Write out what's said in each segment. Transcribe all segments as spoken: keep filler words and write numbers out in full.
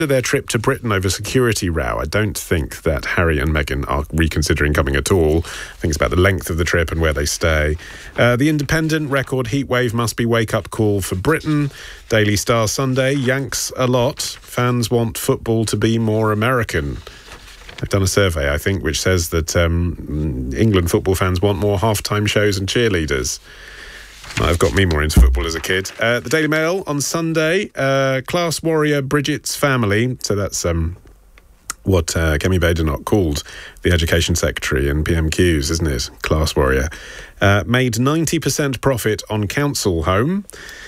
their trip to Britain over security row. I don't think that Harry and Meghan are reconsidering coming at all. I think it's about the length of the trip and where they stay. Uh, the Independent, record heatwave must be wake-up call for Britain. Daily Star Sunday, Yanks a lot. Fans want football to be more American. They've done a survey, I think, which says that um, England football fans want more half-time shows and cheerleaders. Might have got me more into football as a kid. Uh, the Daily Mail on Sunday, uh, class warrior Bridget's family, so that's um, what uh, Kemi Badenoch called the Education Secretary in P M Qs, isn't it? Class warrior. Uh, made ninety percent profit on council home.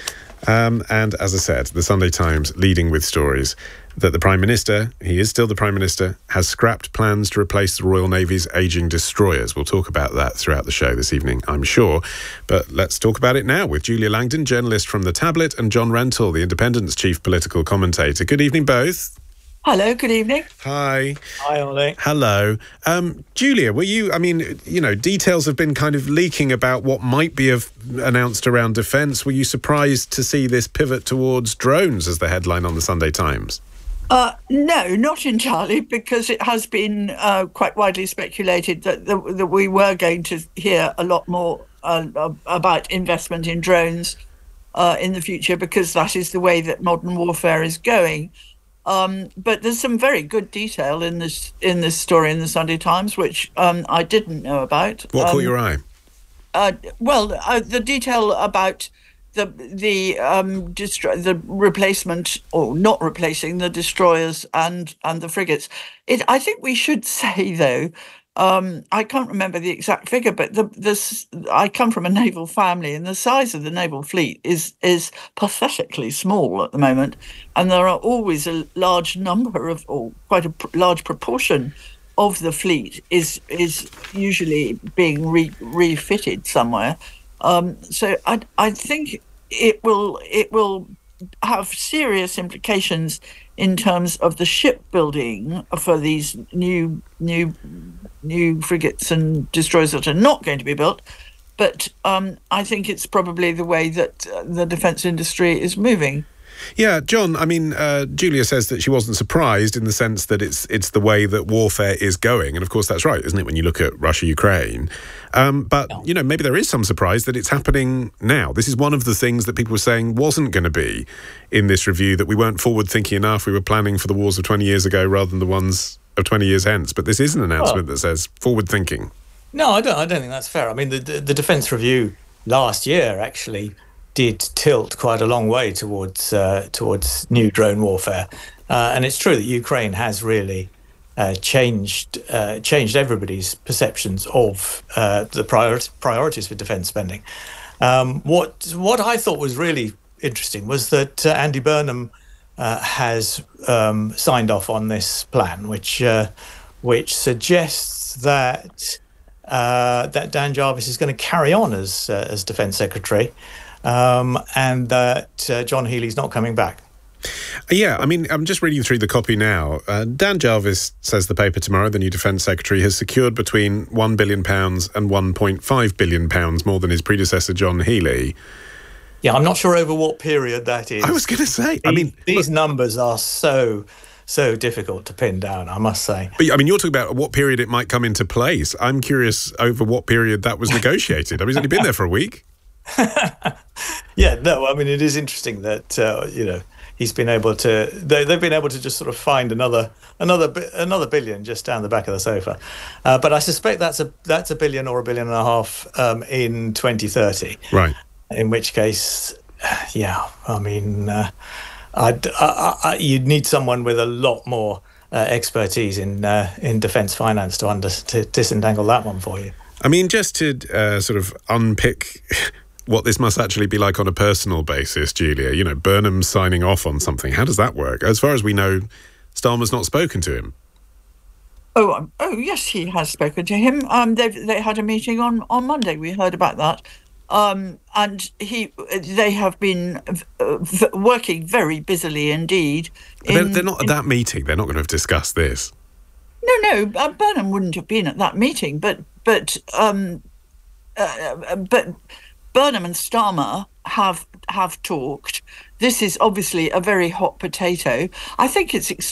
Um, and as I said, the Sunday Times leading with stories that the Prime Minister, he is still the Prime Minister, has scrapped plans to replace the Royal Navy's ageing destroyers. We'll talk about that throughout the show this evening, I'm sure. But let's talk about it now with Julia Langdon, journalist from The Tablet, and John Rentoul, The Independent's chief political commentator. Good evening, both. Hello, good evening. Hi. Hi, Ollie. Hello. Um, Julia, were you, I mean, you know, details have been kind of leaking about what might be of, announced around defence. Were you surprised to see this pivot towards drones as the headline on the Sunday Times? Uh, no, not entirely, because it has been uh, quite widely speculated that, the, that we were going to hear a lot more uh, about investment in drones uh, in the future, because that is the way that modern warfare is going. Um, but there's some very good detail in this in this story in the Sunday Times, which um, I didn't know about. What caught um, your eye? Uh, well, uh, the detail about the the um, destro- the replacement or not replacing the destroyers and and the frigates. It, I think we should say though, um, I can't remember the exact figure, but the this I come from a naval family, and the size of the naval fleet is is pathetically small at the moment, and there are always a large number of, or quite a pr- large proportion of the fleet is is usually being re- refitted somewhere. Um, so I I think it will it will have serious implications in terms of the shipbuilding for these new new new frigates and destroyers that are not going to be built. But um, I think it's probably the way that uh, the defence industry is moving. Yeah, John, I mean, uh, Julia says that she wasn't surprised in the sense that it's it's the way that warfare is going. And of course, that's right, isn't it, when you look at Russia, Ukraine? Um, but, you know, maybe there is some surprise that it's happening now. This is one of the things that people were saying wasn't going to be in this review, that we weren't forward-thinking enough. We were planning for the wars of twenty years ago rather than the ones of twenty years hence. But this is an announcement well, that says forward-thinking. No, I don't, I don't think that's fair. I mean, the, the, the Defence Review last year actually did tilt quite a long way towards uh, towards new drone warfare, uh, and it's true that Ukraine has really uh, changed uh, changed everybody's perceptions of uh, the prior- priorities for defence spending. Um, what what I thought was really interesting was that uh, Andy Burnham uh, has um, signed off on this plan, which uh, which suggests that uh, that Dan Jarvis is going to carry on as uh, as Defence Secretary. Um, and that uh, John Healey's not coming back. Yeah, I mean, I'm just reading through the copy now. Uh, Dan Jarvis, says the paper tomorrow, the new Defence Secretary, has secured between one billion pounds and one point five billion pounds more than his predecessor, John Healey. Yeah, I'm not sure over what period that is. I was going to say, these, I mean... These look, numbers are so, so difficult to pin down, I must say. But, I mean, you're talking about what period it might come into place. I'm curious over what period that was negotiated. I mean, he's only been there for a week. Yeah, no, I mean, it is interesting that, uh, you know, he's been able to, they, they've been able to just sort of find another another, another billion just down the back of the sofa. Uh, but I suspect that's a that's a billion or a billion and a half um, in twenty thirty. Right. In which case, yeah, I mean, uh, I'd, I, I, you'd need someone with a lot more uh, expertise in uh, in defence finance to, under, to disentangle that one for you. I mean, just to uh, sort of unpick what this must actually be like on a personal basis, Julia, you know, Burnham signing off on something. How does that work? As far as we know, Starmer's not spoken to him. Oh, um, oh yes, he has spoken to him. Um, they they had a meeting on, on Monday. We heard about that, um, and he they have been uh, v- working very busily indeed. In, they're, they're not at in, that meeting. They're not going to have discussed this. No, no, uh, Burnham wouldn't have been at that meeting, but but um, uh, but Burnham and Starmer have have talked. This is obviously a very hot potato. I think it's